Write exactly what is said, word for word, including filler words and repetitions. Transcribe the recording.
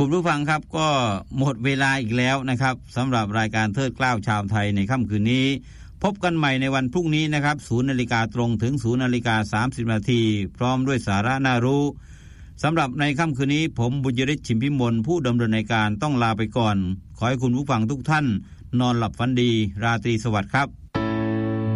คุณผู้ฟังครับก็หมดเวลาอีกแล้วนะครับสำหรับรายการเทิดเกล้าชาวไทยในค่ำคืนนี้พบกันใหม่ในวันพรุ่งนี้นะครับ ศูนย์นาฬิกา ตรงถึง ศูนย์นาฬิกาสามสิบนาที พร้อมด้วยสาระน่ารู้สำหรับในค่ำคืนนี้ผมบุญยฤทธิ์ ชิมพิมลผู้ดำเนินรายการต้องลาไปก่อนขอให้คุณผู้ฟังทุกท่านนอนหลับฝันดีราตรีสวัสดิ์ครับ